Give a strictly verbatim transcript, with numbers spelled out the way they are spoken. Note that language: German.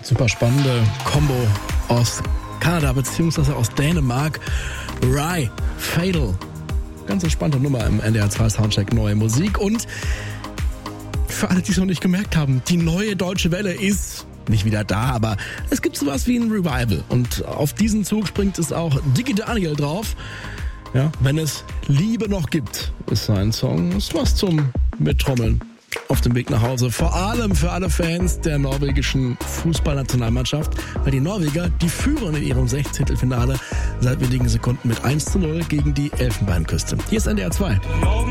Super spannende Kombo aus Kanada bzw. aus Dänemark. Rye, Fatal. Ganz entspannte Nummer im N D R zwei Soundcheck, neue Musik. Und für alle, die es noch nicht gemerkt haben, die neue Deutsche Welle ist nicht wieder da, aber es gibt sowas wie ein Revival. Und auf diesen Zug springt es auch Dicky Daniel drauf. Ja, wenn es Liebe noch gibt, ist sein Song. Ist was zum Mittrommeln auf dem Weg nach Hause. Vor allem für alle Fans der norwegischen Fußballnationalmannschaft, weil die Norweger, die führen in ihrem Sechzehntelfinale seit wenigen Sekunden mit eins zu null gegen die Elfenbeinküste. Hier ist N D R zwei.